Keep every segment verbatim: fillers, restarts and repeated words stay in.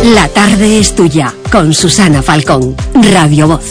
La tarde es tuya, con Susana Falcón, Radio Voz.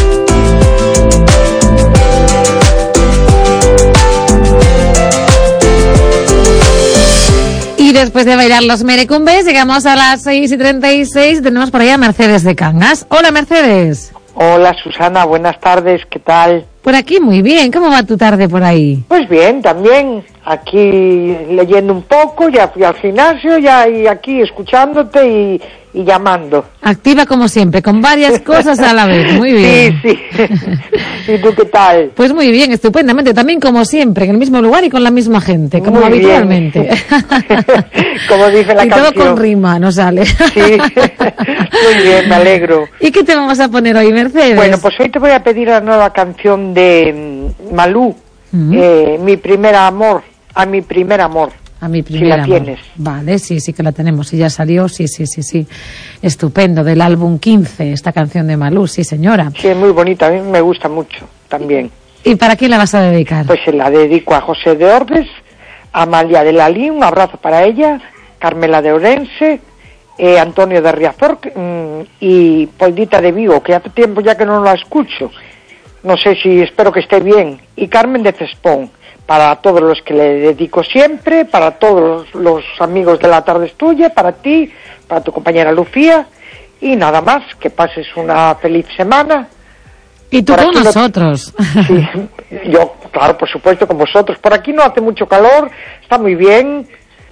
Y después de bailar los merecumbes, llegamos a las seis y treinta y seis, tenemos por ahí a Mercedes de Cangas. Hola, Mercedes. Hola, Susana, buenas tardes, ¿qué tal? Por aquí muy bien, ¿cómo va tu tarde por ahí? Pues bien, también, aquí leyendo un poco, ya fui al gimnasio, ya y aquí escuchándote y, y llamando. Activa como siempre, con varias cosas a la vez, muy bien. Sí, sí. ¿Y tú qué tal? Pues muy bien, estupendamente, también como siempre, en el mismo lugar y con la misma gente, como muy habitualmente. Como dice la y canción. Y todo con rima, no sale. Sí, muy bien, me alegro. ¿Y qué te vamos a poner hoy, Mercedes? Bueno, pues hoy te voy a pedir la nueva canción de um, Malú, uh-huh. eh, Mi primer amor, a mi primer amor. A mi primer si la amor. Tienes. Vale, sí, sí que la tenemos, si ya salió, sí, sí, sí, sí. Estupendo, del álbum quince, esta canción de Malú, sí, señora. Sí, es muy bonita, a mí me gusta mucho también. ¿Y para quién la vas a dedicar? Pues se la dedico a José de Ordes, a Amalia de Lalí, un abrazo para ella, Carmela de Orense, eh, Antonio de Riazor mmm, y Poldita de Vigo, que hace tiempo ya que no la escucho. No sé si, espero que esté bien. Y Carmen de Cespón, para todos los que le dedico siempre, para todos los, los amigos de La Tarde es Tuya, para ti, para tu compañera Lucía, y nada más, que pases una feliz semana. Y tú con nosotros. No... Sí, yo, claro, por supuesto, con vosotros. Por aquí no hace mucho calor, está muy bien.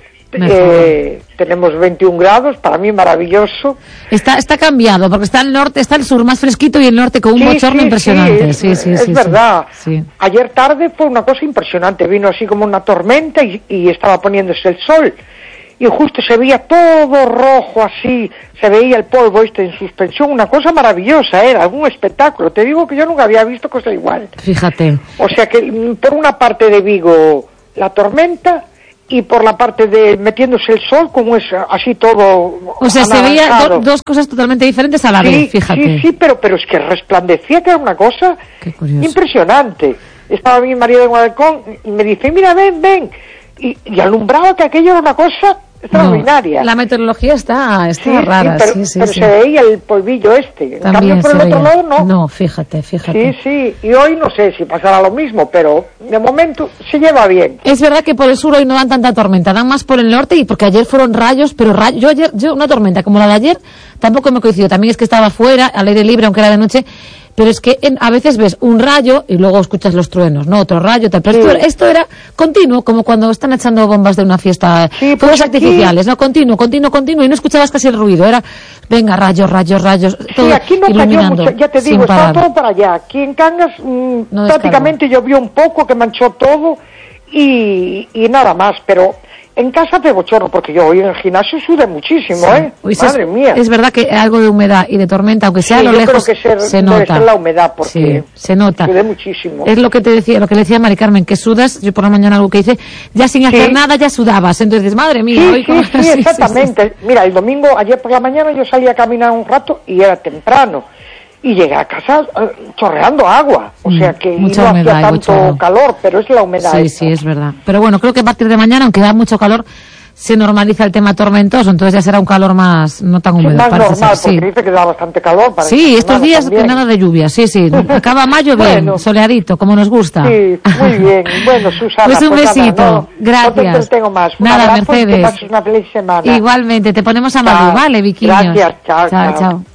Eh, tenemos veintiún grados, para mí maravilloso. Está está cambiado, porque está el norte, está el sur más fresquito y el norte con un sí, bochorno sí, impresionante. Sí, sí, sí, es sí, verdad. Sí. Ayer tarde fue una cosa impresionante, vino así como una tormenta y, y estaba poniéndose el sol. Y justo se veía todo rojo así, se veía el polvo este en suspensión, una cosa maravillosa, era un espectáculo. Te digo que yo nunca había visto cosa igual. Fíjate. O sea que por una parte de Vigo la tormenta y por la parte de metiéndose el sol, como es así todo. O sea, se veía do, dos cosas totalmente diferentes a la sí, vez, fíjate. Sí, sí, pero, pero es que resplandecía, que era una cosa impresionante. Estaba mi marido en balcón y me dice, mira, ven, ven. Y, y alumbraba que aquello era una cosa extraordinaria. No, la meteorología está, está sí, rara, sí, pero, sí, sí, pero sí. se veía el polvillo este. En También cambio, por el otro veía. lado, no. No, fíjate, fíjate. Sí, sí, y hoy no sé si pasará lo mismo, pero de momento se lleva bien. Es verdad que por el sur hoy no dan tanta tormenta, dan más por el norte, y porque ayer fueron rayos, pero rayos, yo ayer, yo una tormenta como la de ayer tampoco me coincidió. También es que estaba fuera, al aire libre, aunque era de noche. Pero es que en, a veces ves un rayo y luego escuchas los truenos, ¿no? Otro rayo, tal. Pero sí. esto, esto era continuo, como cuando están echando bombas de una fiesta, sí, fuegos pues artificiales, ¿no? Continuo, continuo, continuo, y no escuchabas casi el ruido. Era, venga, rayos, rayos, rayos. Todo sí, aquí no cayó mucho, ya te digo, estaba todo para allá. Aquí en Cangas mmm, no prácticamente llovió un poco, que manchó todo, y, y nada más, pero... En casa te bochorno, porque yo hoy en el gimnasio sudé muchísimo, sí. ¿eh? Uy, Madre es, mía. Es verdad que algo de humedad y de tormenta, aunque sea sí, a lo yo lejos, creo que ser, se debe nota. ser la humedad, porque sí, se nota. Sudé muchísimo. Es lo que te decía, lo que le decía a Mari Carmen, que sudas, yo por la mañana algo que hice, ya sin hacer sí. nada ya sudabas, entonces dices, madre mía. Sí, hoy sí, como... sí, sí, exactamente. Sí, sí. Mira, el domingo, ayer por la mañana yo salí a caminar un rato y era temprano. Y llegué a casa uh, chorreando agua, o sea que mucha no humedad, hacía tanto calor, pero es la humedad. Sí, esta. sí, es verdad. Pero bueno, creo que a partir de mañana, aunque da mucho calor, se normaliza el tema tormentoso, entonces ya será un calor más, no tan húmedo. Sí, más normal, ser, porque sí. dice que da bastante calor. Para sí, estos días también. Que nada de lluvia, sí, sí. Acaba mayo bien, bueno, soleadito, como nos gusta. Sí, muy bien. Bueno, Susana, pues un pues besito, nada, no, gracias. No te entretengo más. Un nada, abrazo, Mercedes. Que pases una feliz semana. Igualmente, te ponemos a Madu, ¿vale, Viquiños? Gracias, chao, chao. chao. chao.